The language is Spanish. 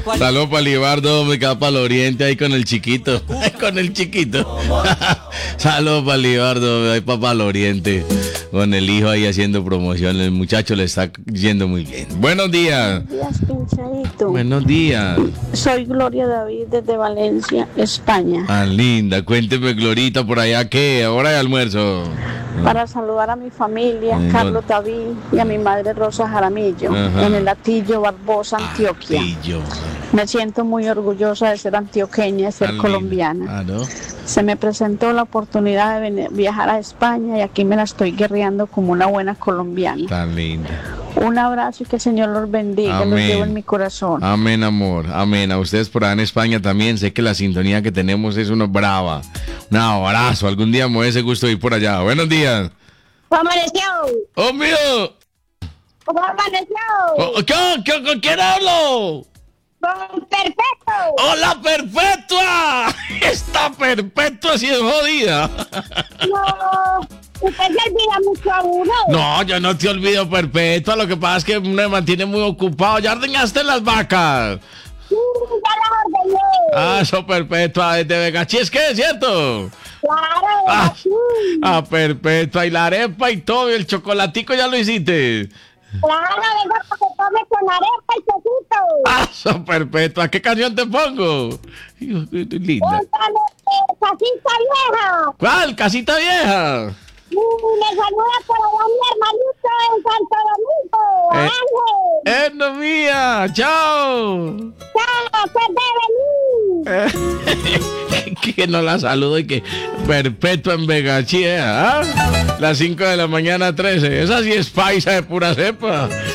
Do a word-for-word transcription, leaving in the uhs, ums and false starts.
Saludos para Libardo, me queda para el oriente ahí con el chiquito. Con el chiquito. Saludos para Libardo, ahí para el oriente. Con el hijo ahí haciendo promoción. El muchacho le está yendo muy bien. Buenos días. Buenos días, Pinchadito. Buenos días. Soy Gloria David desde Valencia, España. Ah, linda. Cuénteme, Glorita, por allá, ¿qué? Ahora hay almuerzo. Para saludar a mi familia, Ay, Carlos David, y a mi madre Rosa Jaramillo, Ajá. en el Atillo Barbosa, Antioquia. Atillo. Me siento muy orgullosa de ser antioqueña, de ser Tan linda. colombiana. Ah, ¿no? Se me presentó la oportunidad de venir- viajar a España y aquí me la estoy guerreando como una buena colombiana. Tan linda. Un abrazo y que el Señor los bendiga, los Amén. llevo en mi corazón. Amén, amor. Amén. A ustedes por allá en España también. Sé que la sintonía que tenemos es una brava. Un abrazo. Algún día me voy ese gusto de ir por allá. Buenos días. ¿Cómo amaneció? ¡Oh, mío! ¿Cómo amaneció? Oh, ¿qué- qué- ¿Con quién hablo? Con Perpetuo. ¡Hola, Perpetua! Esta Perpetua sí es jodida. No, usted se olvida mucho a uno. No, yo no te olvido, Perpetua. Lo que pasa es que me mantiene muy ocupado. ¿Ya ordeñaste las vacas? Sí, ya las ordené. Ah, eso, Perpetua, desde Vegachí, ¿es que es cierto? Claro, Ah, sí. ah, Perpetua, y la arepa y todo, y el chocolatico ya lo hiciste. Claro, venga, para que tome con arepa y quesito. Ah, eso, Perpetua, ¿qué canción te pongo? Hijo, qué linda. Póngame, eh, casita vieja. ¿Cuál? ¿Casita vieja? Y me saluda por allá mi hermanito en Santo Domingo, Eh. Ángel. ¡Eh, no mía! ¡Chao! Chao, pues de venir. Que no la saludo y que Perpetua en Vegachí, ¿eh? ¿Ah? Las cinco de la mañana, trece. Esa sí es paisa de pura cepa.